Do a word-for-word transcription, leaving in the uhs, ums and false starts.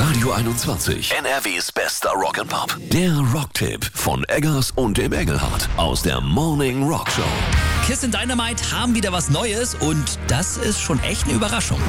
Radio einundzwanzig. N R Ws bester Rock'n'Pop. Der Rocktipp von Eggers und dem Engelhardt aus der Morning Rock Show. Kiss and Dynamite haben wieder was Neues und das ist schon echt eine Überraschung.